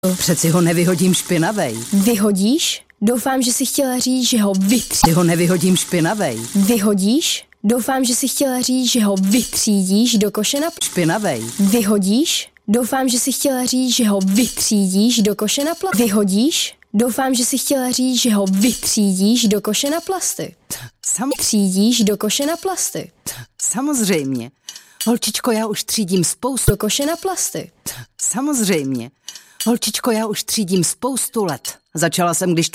Přeci ho nevyhodím špinavej. Vyhodíš? Doufám, že jsi chtěla říct, že ho Ty ho nevyhodím špinavej. Vyhodíš? Doufám, že jsi chtěla říct, že ho vytřídíš do koše na Špinavej. Vyhodíš? Doufám, že jsi chtěla říct, že ho vytřídíš do koše na plasty. Vyhodíš? Doufám, že jsi chtěla říct, že ho vytřídíš do koše na plasty. Třídíš do koše na plasty. Samozřejmě. Holčičko, já už třídím spoustu. Do koše na plasty. Samozřejmě. Holčičko, já už třídím spoustu let. Začala jsem, když...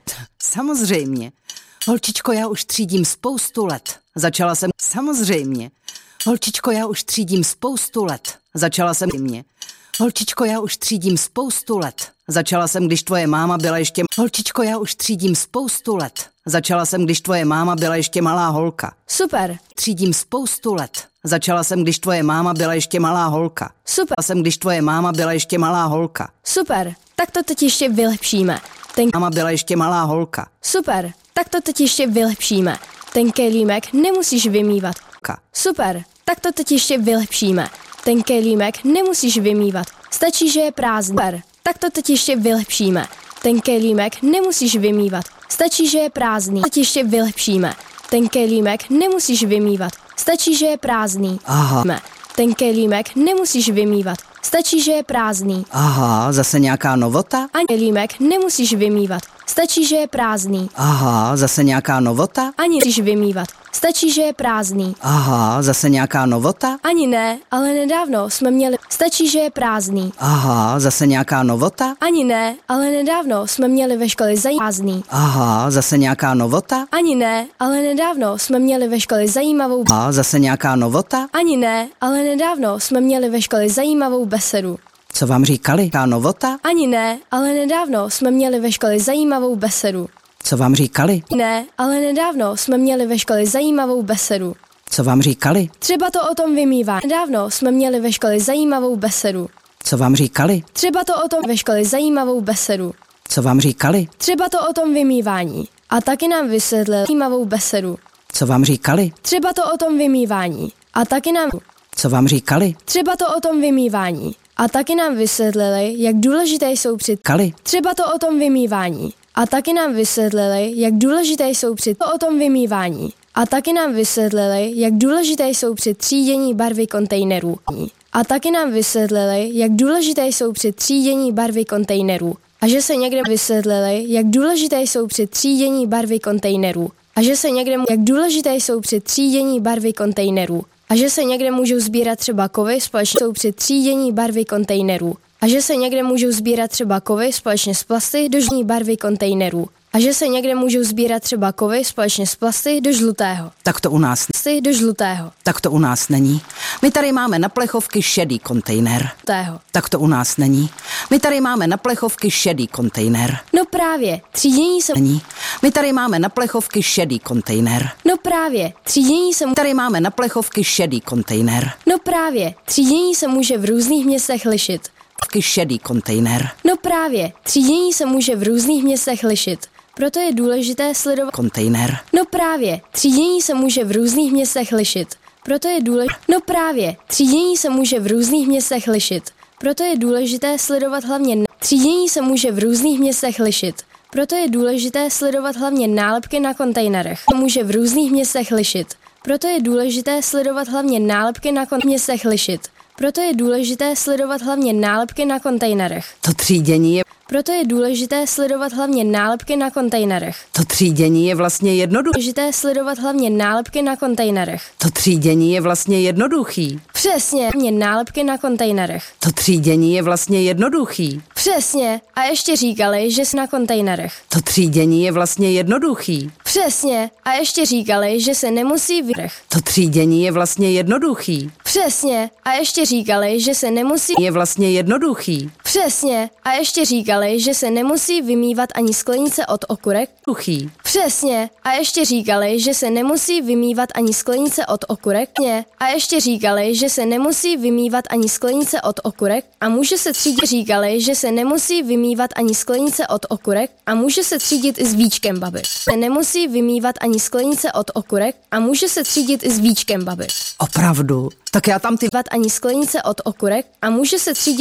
Samozřejmě. Holčičko, já už třídím spoustu let. Začala jsem... Samozřejmě. Holčičko, já už třídím spoustu let. Začala jsem... Mě. Holčičko, já už třídím spoustu let. Začala jsem, když tvoje máma byla ještě... Holčičko, já už třídím spoustu let. Začala jsem, když tvoje máma byla ještě malá holka. Super. Třídím spoustu let. Začala jsem, když tvoje máma byla ještě malá holka. Super. Jsem, když tvoje máma byla ještě malá holka. Super. Tak to teď ještě vylepšíme. Máma byla ještě malá holka. Super. Tak to teď ještě vylepšíme. Ten kelímek nemusíš vymývat. Super. Tak to teď ještě vylepšíme. Ten kelímek nemusíš vymývat. Stačí, že je prázdný. Super. Tak to teď ještě vylepšíme. Ten kelímek nemusíš vymývat. Stačí, že je prázdný. Teď ještě vylepšíme. Ten kelímek nemusíš vymývat. Stačí, že je prázdný. Aha. Ten kelímek nemusíš vymývat. Stačí, že je prázdný. Aha, zase nějaká novota? Ani kelímek nemusíš vymývat. Stačí, že je prázdný. Aha, zase nějaká novota? Ani musíš vymývat. Stačí, že je prázdný. Aha, zase nějaká novota? Ani ne, ale nedávno jsme měli... Stačí, že je prázdný. Aha, zase nějaká novota? Ani ne, ale nedávno jsme měli ve škole prázdný. Aha, zase nějaká novota? Ani ne, ale nedávno jsme měli ve škole zajímavou... Aha, zase nějaká novota? Ani ne, ale nedávno jsme měli ve škole zajímavou besedu. Co vám říkali? Nějaká novota? Ani ne, ale nedávno jsme měli ve škole zajímavou besedu. Co vám říkali? Ne, ale nedávno jsme měli ve škole zajímavou besedu. Co vám říkali? Třeba to o tom vymývání. Nedávno jsme měli ve škole zajímavou besedu. Co vám říkali? Třeba to o tom ve škole zajímavou besedu. Co vám říkali? Třeba to o tom vymývání. A taky nám vysvětlil zajímavou besedu. Co vám říkali? Třeba to o tom vymývání. A taky nám... Co vám říkali? Třeba to o tom vymývání. A taky nám vysvětlili, jak důležité jsou Kali? Třeba to o tom vymývání. A taky nám vysvětlili, jak důležité jsou o tom vymývání. A taky nám vysvětlili, jak důležité jsou při třídění barvy kontejnerů. A taky nám vysvětlili, jak důležité jsou při třídění barvy kontejnerů. A že se někde vysvětlili, jak důležité jsou při třídění barvy kontejnerů. A že se někde jak důležité jsou při třídění barvy kontejnerů. A že se někde můžou sbírat třeba kovy společně jsou při třídění barvy kontejnerů. A že se někde můžou sbírat třeba kovy společně s plasty do žluté barvy kontejnerů. A že se někde můžou sbírat třeba kovy společně s plasty do žlutého. Tak to u nás. Do žlutého. Tak to u nás není. My tady máme na plechovky šedý kontejner. Tak to u nás není. My tady máme na plechovky šedý kontejner. No právě, třídění se není. My tady máme na plechovky šedý kontejner. No právě, třídění se tady máme na plechovky šedý kontejner. No právě, třídění se může v různých městech lišit. Šedý kontejner. No právě, třídění se může v různých městech lišit. Proto je důležité sledovat kontejner. No právě, třídění se může v různých městech lišit. Proto je důležité No právě, třídění se může v různých městech lišit. Proto je důležité sledovat hlavně třídění se může v různých městech lišit. Proto je důležité sledovat hlavně nálepky na kontejnerech. Může v různých městech lišit. Proto je důležité sledovat hlavně nálepky na městech lišit. Proto je důležité sledovat hlavně nálepky na kontejnerech. To třídění je Proto je důležité sledovat hlavně nálepky na kontejnerech. To třídění je vlastně jednoduché. Důležité sledovat hlavně nálepky na kontejnerech. To třídění je vlastně jednoduchý. Přesně, hlavně nálepky na kontejnerech. To třídění je vlastně jednoduchý. Přesně, a ještě říkali, že se na kontejnerech. To třídění je vlastně jednoduchý. Přesně, a ještě říkali, že se nemusí To třídění je vlastně jednoduchý. Přesně, a ještě říkali, že se nemusí Je vlastně jednoduchý. Přesně, a ještě říkali, že se nemusí vymývat ani sklenice od okurek. Duchý. Přesně, a ještě říkali, že se nemusí vymývat ani sklenice od okurek. A ještě říkali, že se nemusí vymývat ani sklenice od okurek a může se třídit. Říkali, že se nemusí vymývat ani sklenice od okurek a může se třídit i s víčkem, babi. Se nemusí vymývat ani sklenice od okurek a může se třídit i s víčkem, babi. Opravdu? Tak já tam Ani sklenice od okurek a může se třídit